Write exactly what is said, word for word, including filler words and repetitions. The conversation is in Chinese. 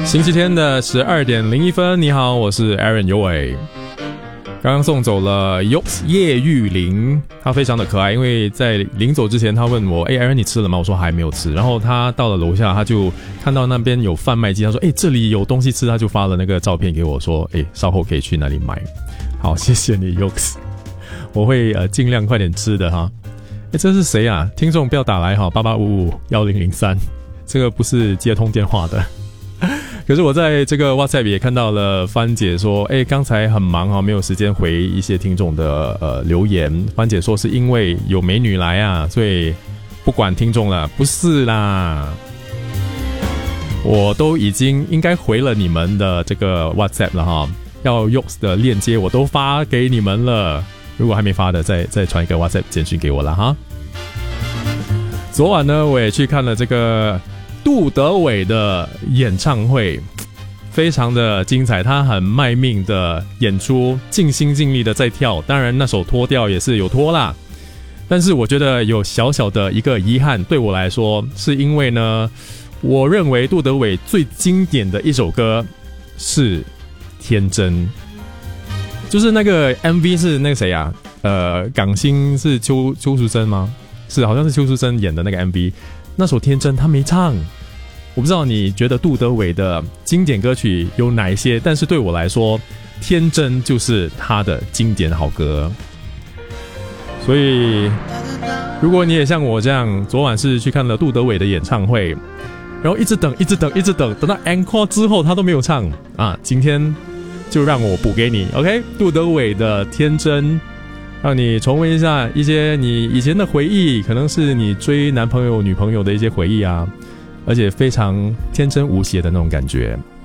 星期天的十二点零一分，你好，我是 Aaron 尤伟。刚刚送走了 Yoks 叶玉玲，她非常的可爱，因为在临走之前，她问我：“哎 ，Aaron 你吃了吗？”我说还没有吃。然后她到了楼下，她就看到那边有贩卖机，她说：“哎，这里有东西吃。”她就发了那个照片给我，说：“哎，稍后可以去那里买。”好，谢谢你 Yoks， 我会呃尽量快点吃的哈。哎，这是谁啊？听众不要打来哈，八八五五一零零三，这个不是接通电话的。可是我在这个 WhatsApp 也看到了番姐说，哎，刚才很忙啊，没有时间回一些听众的呃留言。番姐说是因为有美女来啊，所以不管听众了，不是啦，我都已经应该回了你们的这个 WhatsApp 了哈，要 Yoks 的链接我都发给你们了，如果还没发的，再再传一个 WhatsApp 简讯给我了哈。昨晚呢，我也去看了这个杜德伟的演唱会，非常的精彩，他很卖命的演出，尽心尽力的在跳，当然那首脱掉也是有脱啦，但是我觉得有小小的一个遗憾，对我来说是因为呢，我认为杜德伟最经典的一首歌是天真，就是那个 M V 是那个谁啊，呃，港星是邱邱淑贞吗？是，好像是邱淑贞演的那个 M V， 那首天真他没唱。我不知道你觉得杜德伟的经典歌曲有哪一些，但是对我来说，天真就是他的经典好歌。所以如果你也像我这样，昨晚是去看了杜德伟的演唱会，然后一直等一直等一直等，等到 encore 之后他都没有唱啊，今天就让我补给你 OK， 杜德伟的天真，让你重温一下一些你以前的回忆，可能是你追男朋友女朋友的一些回忆啊，而且非常天真无邪的那种感觉。